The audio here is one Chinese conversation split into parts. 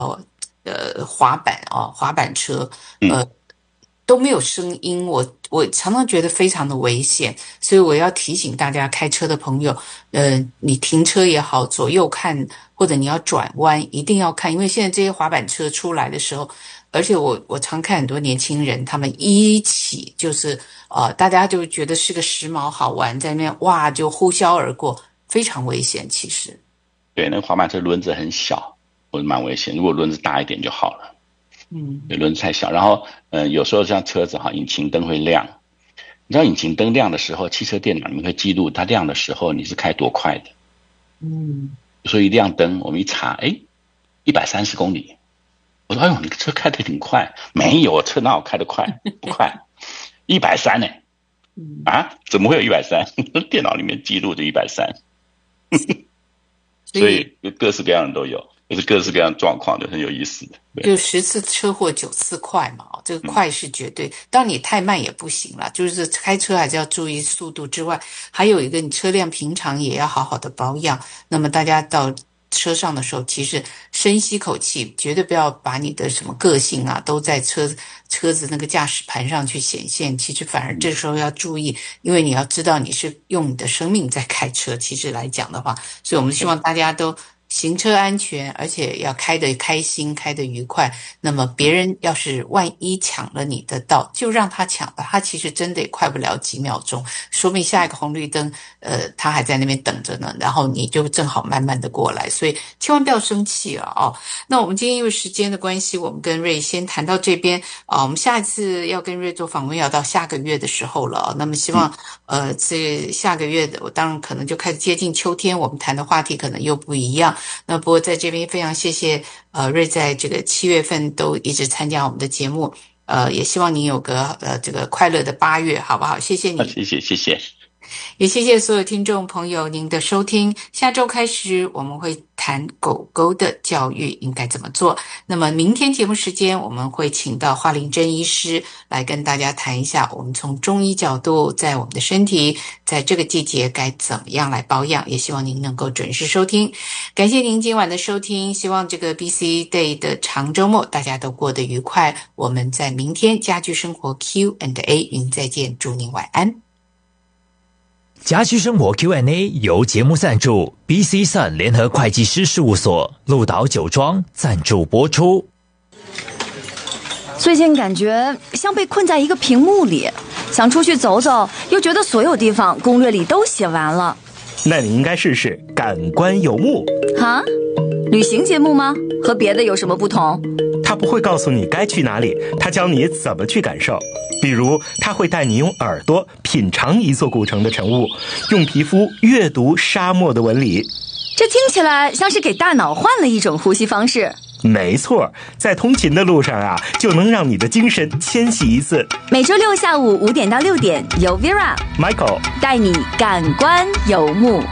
滑板车，都没有声音，我常常觉得非常的危险，所以我要提醒大家，开车的朋友，你停车也好，左右看，或者你要转弯，一定要看，因为现在这些滑板车出来的时候，而且我常看很多年轻人，他们一起就是大家就觉得是个时髦好玩，在那边哇就呼啸而过，非常危险，其实。 对，那个滑板车轮子很小，或者蛮危险，如果轮子大一点就好了。对，轮子太小，然后有时候像车子引擎灯会亮，你知道引擎灯亮的时候，汽车电脑里面会记录它亮的时候你是开多快的。所以亮灯我们一查，130公里，我说哎呦你车开得挺快，没有，车哪有开得快，不快，130呢。怎么会有130？电脑里面记录的130。所以各式各样的都有，就是各式各样的状况，就很有意思的。 就10次车祸9次快嘛，这个快是绝对。当你太慢也不行了，就是开车还是要注意速度之外，还有一个你车辆平常也要好好的保养。那么大家到车上的时候，其实深吸口气，绝对不要把你的什么个性都在车子那个驾驶盘上去显现。其实反而这时候要注意，因为你要知道你是用你的生命在开车。其实来讲的话，所以我们希望大家都行车安全，而且要开得开心，开得愉快。那么别人要是万一抢了你的道，就让他抢吧，他其实真的也快不了几秒钟，说明下一个红绿灯他还在那边等着呢，然后你就正好慢慢的过来，所以千万不要生气了那我们今天因为时间的关系，我们跟瑞先谈到这边我们下一次要跟瑞做访问要到下个月的时候了那么希望这下个月的我当然可能就开始接近秋天，我们谈的话题可能又不一样。那不过在这边非常谢谢瑞在这个7月份都一直参加我们的节目，也希望你有个这个快乐的8月，好不好？谢谢你。 谢谢。 也谢谢所有听众朋友您的收听。下周开始我们会谈狗狗的教育应该怎么做。那么明天节目时间我们会请到华玲珍医师来跟大家谈一下，我们从中医角度在我们的身体在这个季节该怎么样来保养，也希望您能够准时收听。感谢您今晚的收听，希望这个 BC Day 的长周末大家都过得愉快。我们在明天家居生活 Q&A 您再见，祝您晚安。 家居生活 Q&A 由节目赞助 BC Sun 联合会计师事务所鹿岛酒庄赞助播出。 最近感觉像被困在一个屏幕里，想出去走走，又觉得所有地方攻略里都写完了。 那你应该试试感官游牧。 旅行节目吗？和别的有什么不同？ 他不会告诉你该去哪里，他教你怎么去感受。比如他会带你用耳朵品尝一座古城的晨雾，用皮肤阅读沙漠的纹理。 这听起来像是给大脑换了一种呼吸方式。 没错，在通勤的路上就能让你的精神迁徙一次。 每周六下午5点到6点，由 Vera、Michael 带你感官游牧。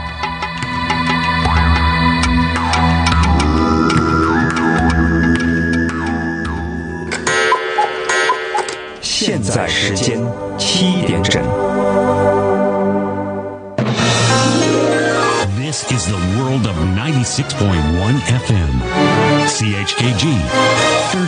现在时间7点整。 This is the world of 96.1 FM. CHKG